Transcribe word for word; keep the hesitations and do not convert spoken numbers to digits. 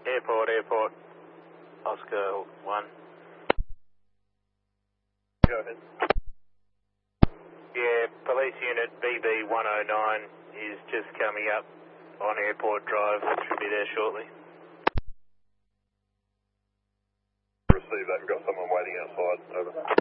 Airport, airport. Oscar one. Go ahead. Yeah, police unit B B one oh nine is just coming up on Airport Drive. Should be there shortly. Receive that. We've got someone waiting outside. Over.